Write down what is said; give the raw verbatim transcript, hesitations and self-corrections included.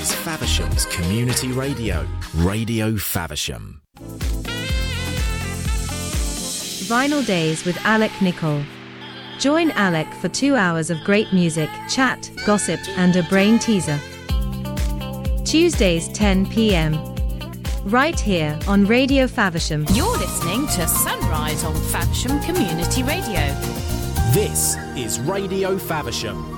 is Faversham's community radio, Radio Faversham. Vinyl Days with Alec Nicol. Join Alec for two hours of great music, chat, gossip, and a brain teaser. Tuesdays ten p.m. Right here on Radio Faversham. You're listening to Sunrise on Faversham Community Radio. This is Radio Faversham.